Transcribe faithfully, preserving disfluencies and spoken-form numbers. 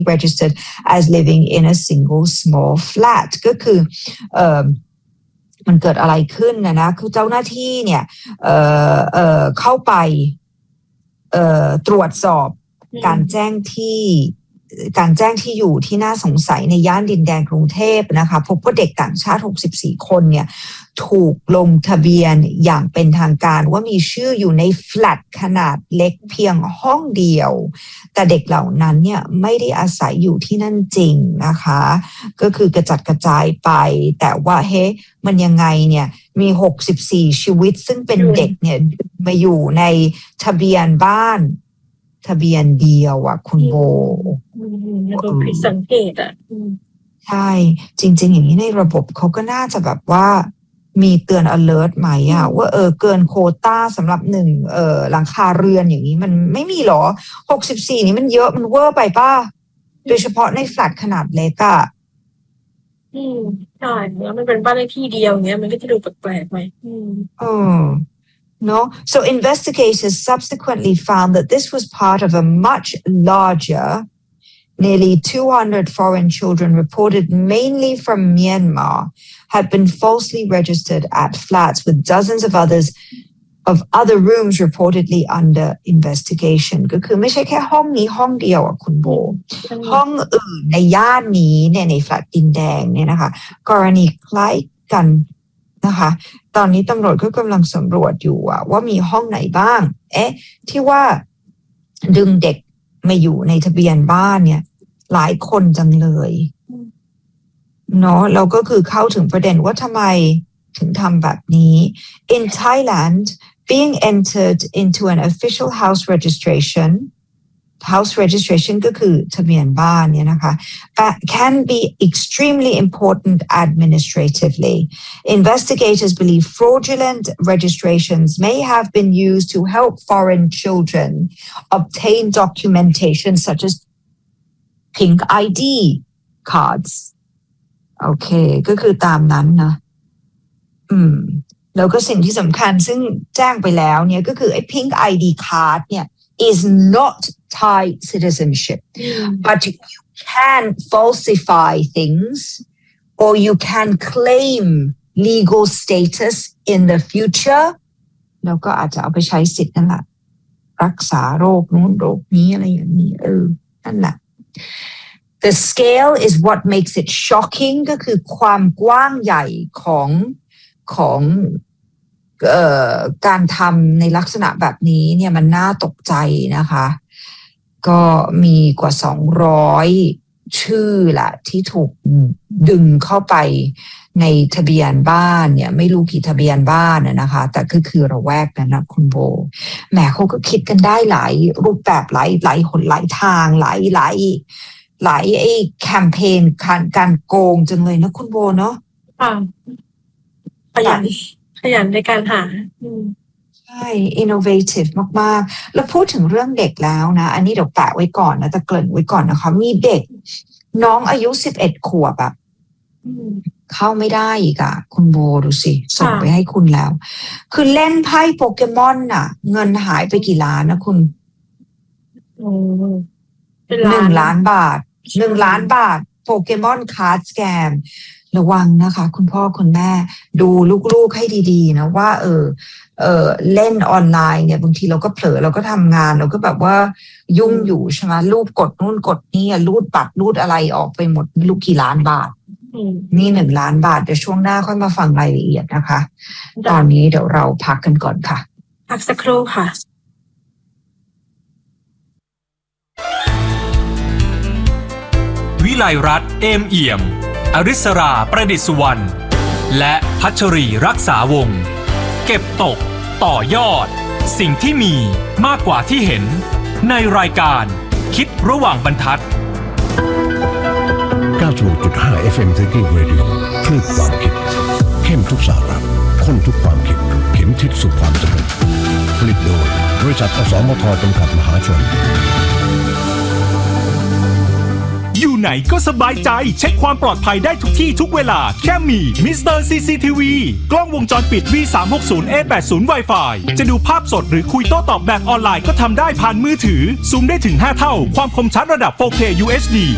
registered as living in a single small flat ก็คือเอ่อมันเกิดอะไรขึ้นนะนะคือเจ้าหน้าที่เนี่ยเอ่อเอ่อเข้าไปเอ่อตรวจสอบการแจ้งที่การแจ้งที่อยู่ที่น่าสงสัยในย่านดินแดงกรุงเทพนะคะพบว่าเด็กต่างชาติหกสิบสี่คนเนี่ยถูกลงทะเบียนอย่างเป็นทางการว่ามีชื่ออยู่ในแฟลตขนาดเล็กเพียงห้องเดียวแต่เด็กเหล่านั้นเนี่ยไม่ได้อาศัยอยู่ที่นั่นจริงนะคะก็คือกระจัดกระจายไปแต่ว่าเฮ้มันยังไงเนี่ยมีหกสิบสี่ชีวิตซึ่งเป็นเด็กเนี่ยมาอยู่ในทะเบียนบ้านทะเบียนเดียวอ่ะคุณโบแล้วก็ผิดสังเกตอ่ะใช่จริงๆอย่างนี้ในระบบเขาก็น่าจะแบบว่ามีเตือน alert ไหมอ่ะว่าเออเกินโควต้าสำหรับหนึ่งเออหลังคาเรือนอย่างนี้มันไม่มีหรอหกสิบสี่นี่มันเยอะมันเวอร์ไปป่ะโดยเฉพาะในแฟลตขนาดเล็กอ่ะอืมใช่แล้วมันเป็นบ้านเลขที่เดียวเงี้ยมันก็จะดูแปลกๆไหมอืมเออNo, so investigators subsequently found that this was part of a much larger, nearly two hundred foreign children reported mainly from Myanmar had been falsely registered at flats with dozens of others of other rooms reportedly under investigation ก็คือไม่ใช่แค่ห้องนี้ห้องเดียวอ่ะคุณโบห้องอื่นในย่านนี้เนี่ยในแฟลตดินแดงเนี่ยนะคะกรณีคล้ายกันนะคะตอนนี้ตำรวจก็กำลังสำรวจอยู่ว่ามีห้องไหนบ้างเอ๊ะที่ว่าดึงเด็กมาอยู่ในทะเบียนบ้านเนี่ยหลายคนจังเลยเนาะเราก็คือเข้าถึงประเด็นว่าทำไมถึงทำแบบนี้ In Thailand being entered into an official house registration House registration ก็คือทะเบียนบ้านเนี่ยนะคะ can be extremely important administratively. Investigators believe fraudulent registrations may have been used to help foreign children obtain documentation such as pink ไอ ดี cards. โอเคก็คือตามนั้นนะอืมแล้วก็สิ่งที่สำคัญซึ่งแจ้งไปแล้วเนี่ยก็คือไอ้ pink ไอ ดี card เนี่ยis not Thai citizenship, but you can falsify things or you can claim legal status in the future แล้วก็อาจจะเอาไปใช้สิทธิ์นั่นแหละรักษาโรคนู้นโรคนี้อะไรอย่างนี้เออนั่นแหละ The scale is what makes it shocking ก็คือความกว้างใหญ่ของของเอ่อการทำในลักษณะแบบนี้เนี่ยมันน่าตกใจนะคะก็มีกว่าสองร้อยชื่อแหละที่ถูกดึงเข้าไปในทะเบียนบ้านเนี่ยไม่รู้กี่ทะเบียนบ้านนะคะแต่ก็คือระแวกนั้นนะคุณโบแหมเขาก็คิดกันได้หลายรูปแบบหลายหลายหนหลายทางหลายหลายหลายไอ้แคมเปญการการโกงจังเลยนะคุณโบเนาะค่ะขยันขยันในการหาใช่ innovative มากๆแล้วพูดถึงเรื่องเด็กแล้วนะอันนี้เดี๋ยวแปะไว้ก่อนนะแต่เกริ่นไว้ก่อนนะคะมีเด็กน้องอายุสิบเอ็ดขวบแบบเข้าไม่ได้อีกอ่ะคุณโบดูสิส่งไปให้คุณแล้วคือเล่นไพ่โปเกมอนน่ะเงินหายไปกี่ล้านนะคุณหนึ่งล้านบาทหนึ่งล้านบาทโปเกมอนคาร์ดสแกมระวังนะคะคุณพ่อคุณแม่ดูลูกๆให้ดีๆนะว่าเออเออเล่นออนไลน์เนี่ยบางทีเราก็เผลอเราก็ทำงานเราก็แบบว่ายุ่งอยู่ใช่ไหมรูปกดนู่นกดนี่รูดบัตรรูดอะไรออกไปหมดลูกกี่ล้านบาทนี่หนึ่งล้านบาทเดี๋ยวช่วงหน้าค่อยมาฟังรายละเอียดนะคะตอนนี้เดี๋ยวเราพักกันก่อนค่ะพักสักครู่ค่ะวิไลรัตน์เอมเอี่ยมอริสราประดิษฐ์สุวรรณและพัชรีรักษาวงศ์เก็บตกต่อยอดสิ่งที่มีมากกว่าที่เห็นในรายการคิดระหว่างบรรทัดเก้าสิบหกจุดห้า เอฟ เอ็ม Thinking Radio คลื่นความคิดเข้มทุกสาระข้นทุกความคิดเข็มทิศสู่ความสำเร็จผลิตโดยบริษัทอสมทจำกัดมหาชนอยู่ไหนก็สบายใจเช็คความปลอดภัยได้ทุกที่ทุกเวลาแค่มี มิสเตอร์ ซี ซี ที วี กล้องวงจรปิด วี สามหกศูนย์ เอ แปดสิบ Wi-Fi จะดูภาพสดหรือคุยโต้ตอบแบบออนไลน์ก็ทำได้ผ่านมือถือซูมได้ถึงห้าเท่าความคมชัดระดับ โฟร์เค ยู เอช ดี